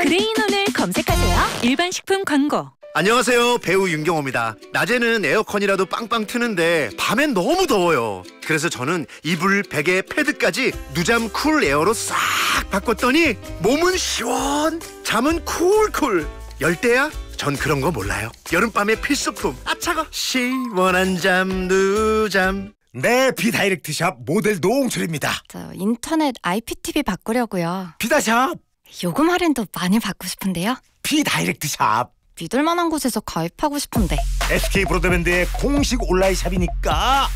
그레인온을 검색하세요. 일반 식품 광고. 안녕하세요, 배우 윤경호입니다. 낮에는 에어컨이라도 빵빵 트는데 밤엔 너무 더워요. 그래서 저는 이불, 베개, 패드까지 누잠 쿨 에어로 싹 바꿨더니 몸은 시원, 잠은 쿨쿨. 열대야? 전 그런 거 몰라요. 여름밤의 필수품. 아차가 시원한 잠 누잠. 네, 비다이렉트샵 모델 노홍철입니다. 저 인터넷 IPTV 바꾸려고요. 비다샵 요금 할인도 많이 받고 싶은데요. 비다이렉트샵 믿을 만한 곳에서 가입하고 싶은데. SK 브로드밴드의 공식 온라인 샵이니까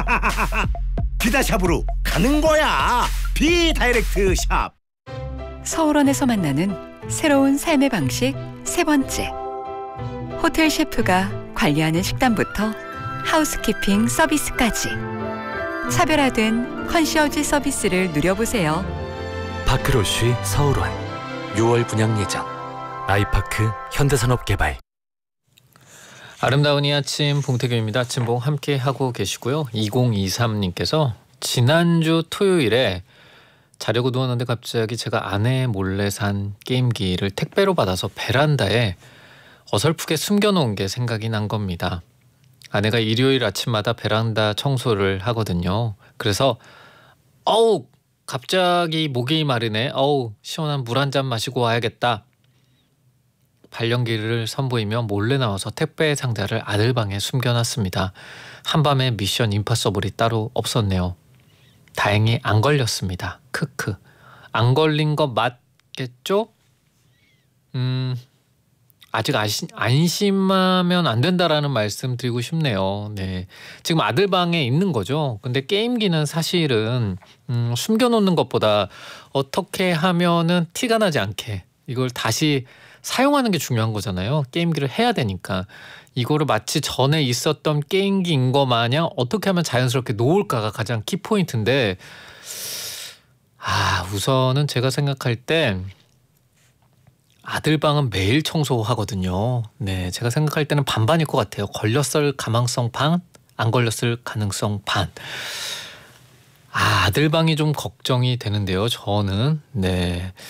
비다샵으로 가는 거야. 비다이렉트샵. 서울원에서 만나는 새로운 삶의 방식 세 번째. 호텔 셰프가 관리하는 식단부터 하우스키핑 서비스까지 차별화된 컨시어지 서비스를 누려보세요. 파크로쉬 서울원 6월 분양 예정. 아이파크 현대산업개발. 아름다운 이 아침 봉태규입니다. 아침봉 함께 하고 계시고요. 2023님께서 지난주 토요일에 자려고 누웠는데 갑자기 제가 아내 몰래 산 게임기를 택배로 받아서 베란다에 어설프게 숨겨놓은 게 생각이 난 겁니다. 아내가 일요일 아침마다 베란다 청소를 하거든요. 그래서 갑자기 목이 마르네. 시원한 물 한 잔 마시고 와야겠다. 발연기를 선보이며 몰래 나와서 택배 상자를 아들 방에 숨겨놨습니다. 한밤에 미션 임파서블이 따로 없었네요. 다행히 안 걸렸습니다. 크크. 안 걸린 거 맞겠죠? 아직 안심하면 안 된다라는 말씀 드리고 싶네요. 네, 지금 아들 방에 있는 거죠. 근데 게임기는 사실은 숨겨놓는 것보다 어떻게 하면은 티가 나지 않게 이걸 다시 사용하는 게 중요한 거잖아요. 게임기를 해야 되니까. 이거를 마치 전에 있었던 게임기인 거 마냥 어떻게 하면 자연스럽게 놓을까가 가장 키포인트인데, 우선은 제가 생각할 때 아들 방은 매일 청소하거든요. 네, 제가 생각할 때는 반반일 것 같아요. 걸렸을 가망성 반, 안 걸렸을 가능성 반. 아들 방이 좀 걱정이 되는데요. 저는. 네,